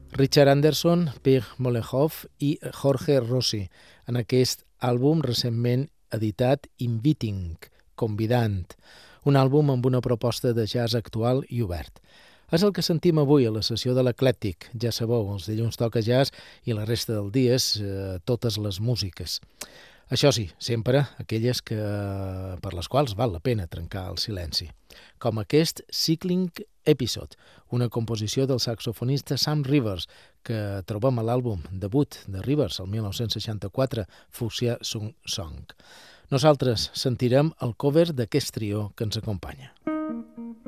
Richard Anderson, Pig Molehoff i Jorge Rossi, en aquest àlbum recentment editat Inviting, convidant, un àlbum amb una proposta de jazz actual i obert. És el que sentim avui a la sessió de l'Eclèctic. Ja sabeu, els dilluns toca jazz i la resta del dies totes les músiques. Això sí, sempre aquelles per les quals val la pena trencar el silenci. Com aquest Cycling Episode, una composició del saxofonista Sam Rivers, que trobem a l'àlbum debut de Rivers el 1964, Fuchsia Sung Song. Nosaltres sentirem el cover d'aquest trio que ens acompanya.